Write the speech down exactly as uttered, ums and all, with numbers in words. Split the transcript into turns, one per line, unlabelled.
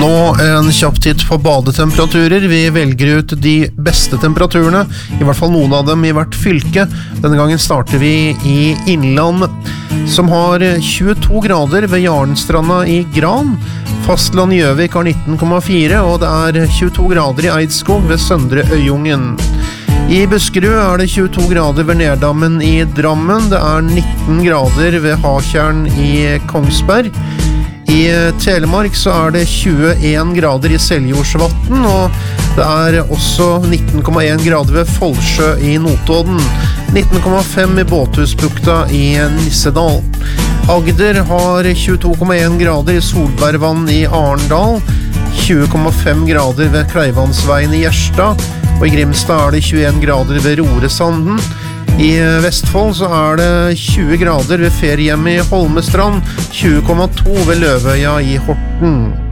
Nå en kjapp titt på badetemperaturer. Vi velger ut de beste temperaturene, i hvert fall noen av dem i hvert fylke. Denne gangen starter vi i Innlandet, som har tjueto grader ved Jarnstranda i Gran. Fastland Gjøvik har nitten komma fire, og det er tjueto grader i Eidskog ved Søndre Øyungen. I Buskerud er det tjueto grader ved Nerdammen i Drammen. Det er nitten grader ved Hakjern i Kongsberg. I Telemark så er det tjueen grader i Seljordsvatn, og det er også nitten komma en grader ved Folsjø i Notodden. nitten komma fem i Båthusbukta i Nissedal. Agder har tjueto komma en grader i Solbergvann i Arendal, tjue komma fem grader ved Kleivansveien i Gjerstad, og i Grimstad er det tjueen grader ved Roresanden. I Vestfold så er det tjue grader ved Feriehjem i Holmestrand, tjue komma to ved Løvøya i Horten.